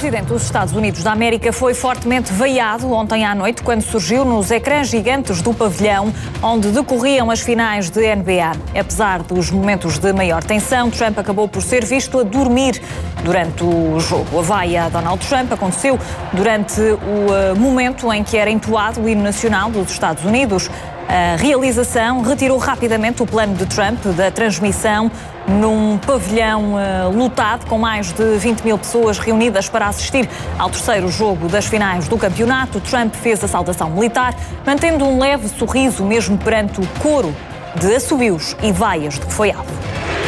presidente dos Estados Unidos da América foi fortemente vaiado ontem à noite quando surgiu nos ecrãs gigantes do pavilhão onde decorriam as finais de NBA. Apesar dos momentos de maior tensão, Trump acabou por ser visto a dormir durante o jogo. A vaia a Donald Trump aconteceu durante o momento em que era entoado o hino nacional dos Estados Unidos. A realização retirou rapidamente o plano de Trump da transmissão num pavilhão lotado, com mais de 20 mil pessoas reunidas para assistir ao terceiro jogo das finais do campeonato. Trump fez a saudação militar, mantendo um leve sorriso mesmo perante o coro de assobios e vaias de que foi alvo.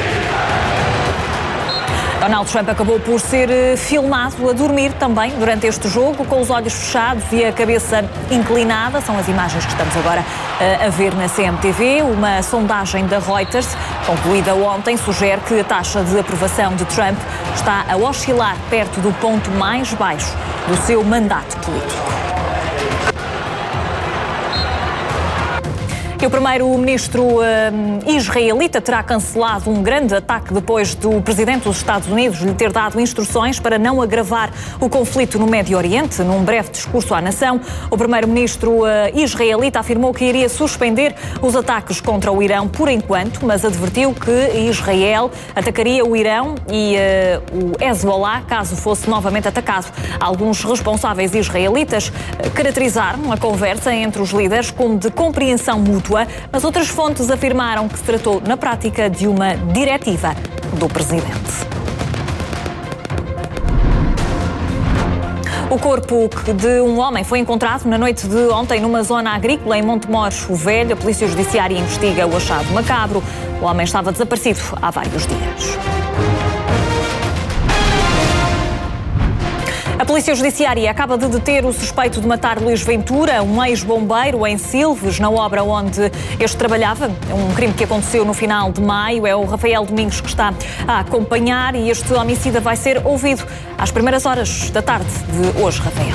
Donald Trump acabou por ser filmado a dormir também durante este jogo, com os olhos fechados e a cabeça inclinada. São as imagens que estamos agora a ver na CMTV. Uma sondagem da Reuters, concluída ontem, sugere que a taxa de aprovação de Trump está a oscilar perto do ponto mais baixo do seu mandato político. E o primeiro-ministro israelita terá cancelado um grande ataque depois do presidente dos Estados Unidos lhe ter dado instruções para não agravar o conflito no Médio Oriente. Num breve discurso à nação, o primeiro-ministro israelita afirmou que iria suspender os ataques contra o Irão por enquanto, mas advertiu que Israel atacaria o Irão e o Hezbollah caso fosse novamente atacado. Alguns responsáveis israelitas caracterizaram a conversa entre os líderes como de compreensão mútua, mas outras fontes afirmaram que se tratou, na prática, de uma diretiva do presidente. O corpo de um homem foi encontrado na noite de ontem numa zona agrícola em Montemor o Velho. A Polícia Judiciária investiga o achado macabro. O homem estava desaparecido há vários dias. A Polícia Judiciária acaba de deter o suspeito de matar Luís Ventura, um ex-bombeiro em Silves, na obra onde este trabalhava. Um crime que aconteceu no final de maio. É o Rafael Domingos que está a acompanhar e este homicida vai ser ouvido às primeiras horas da tarde de hoje, Rafael.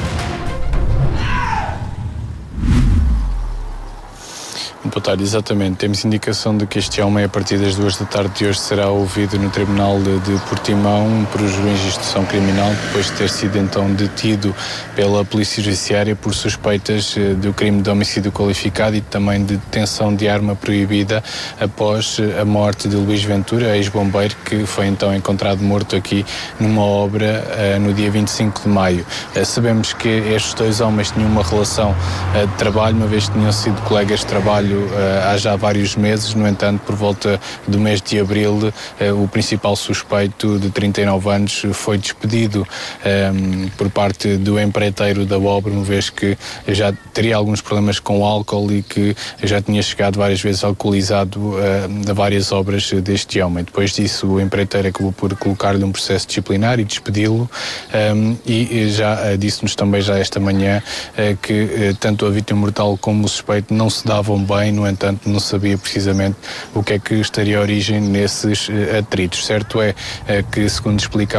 Boa tarde, exatamente. Temos indicação de que este homem, a partir das 2 da tarde de hoje, será ouvido no Tribunal de Portimão por juiz de instrução criminal, depois de ter sido então detido pela Polícia Judiciária por suspeitas do crime de homicídio qualificado e também de detenção de arma proibida após a morte de Luís Ventura, ex-bombeiro, que foi então encontrado morto aqui numa obra no dia 25 de maio. Sabemos que estes dois homens tinham uma relação de trabalho, uma vez que tinham sido colegas de trabalho há já vários meses. No entanto, por volta do mês de abril, o principal suspeito, de 39 anos, foi despedido por parte do empreiteiro da obra, uma vez que já teria alguns problemas com álcool e que já tinha chegado várias vezes alcoolizado a várias obras deste homem. Depois disso, o empreiteiro acabou por colocar-lhe um processo disciplinar e despedi-lo, e já disse-nos também já esta manhã que tanto a vítima mortal como o suspeito não se davam bem. No entanto, não sabia precisamente o que é que estaria a origem nesses atritos. Certo é que, segundo explica